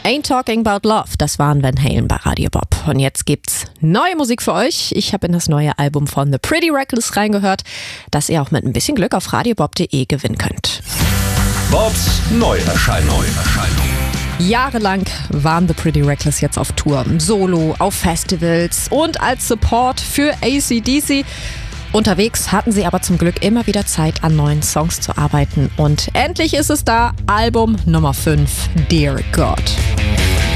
Ain't Talking About Love, das waren Van Halen bei Radio Bob. Und jetzt gibt's neue Musik für euch. Ich habe in das neue Album von The Pretty Reckless reingehört, das ihr auch mit ein bisschen Glück auf radiobob.de gewinnen könnt. Bobs Neuerscheinung. Jahrelang waren The Pretty Reckless jetzt auf Tour, solo, auf Festivals und als Support für AC/DC. Unterwegs hatten sie aber zum Glück immer wieder Zeit, an neuen Songs zu arbeiten. Und endlich ist es da, Album Nummer 5, Dear God.